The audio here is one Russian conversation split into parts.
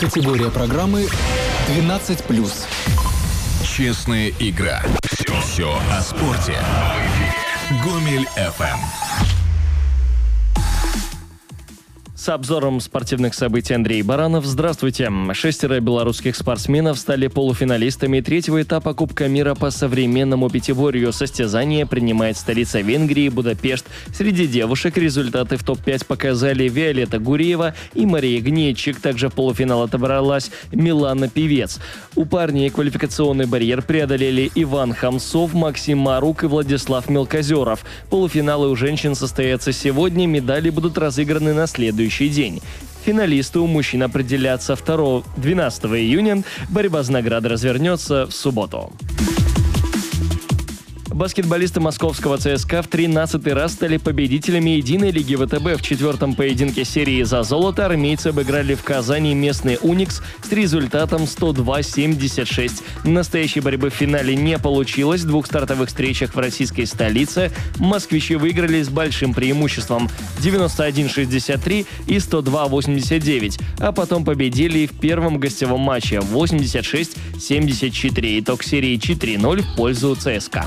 Категория программы 12+. Честная игра. Все о спорте. Гомель FM. С обзором спортивных событий Андрей Баранов. Здравствуйте. 6 белорусских спортсменов стали полуфиналистами третьего этапа Кубка мира по современному пятиборью. Состязание принимает столица Венгрии Будапешт. Среди девушек результаты в топ-5 показали Виолетта Гуреева и Мария Гнедчик. Также в полуфинал отобралась Милана Певец. У парней квалификационный барьер преодолели Иван Хамсов, Максим Марук и Владислав Мелкозеров. Полуфиналы у женщин состоятся сегодня. Медали будут разыграны на следующий день. Финалисты у мужчин определятся 12 июня. Борьба за награды развернется в субботу. Баскетболисты московского ЦСКА в 13-й раз стали победителями единой лиги ВТБ. В четвертом поединке серии за золото армейцы обыграли в Казани местный «Уникс» с результатом 102-76. Настоящей борьбы в финале не получилось. В двух стартовых встречах в российской столице москвичи выиграли с большим преимуществом 91-63 и 102-89, а потом победили в первом гостевом матче 86-74. Итог серии 4-0 в пользу ЦСКА.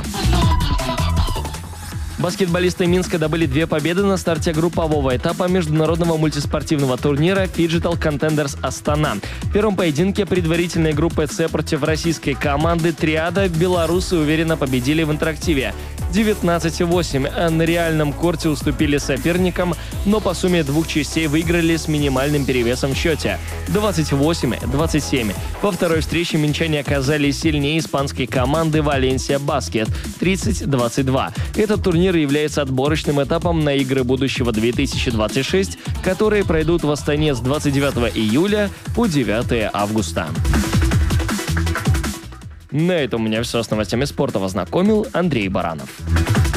Баскетболисты Минска добыли 2 победы на старте группового этапа международного мультиспортивного турнира Digital Contenders Астана. В первом поединке предварительной группы С против российской команды «Триада» белорусы уверенно победили в интерактиве. 19-8, а на реальном корте уступили соперникам, но по сумме двух частей выиграли с минимальным перевесом в счете 28-27. Во второй встрече минчане оказались сильнее испанской команды Валенсия Баскет 30-22. Этот турнир является отборочным этапом на игры будущего 2026, которые пройдут в Астане с 29 июля по 9 августа. На этом у меня все с новостями спорта. Вас знакомил Андрей Баранов.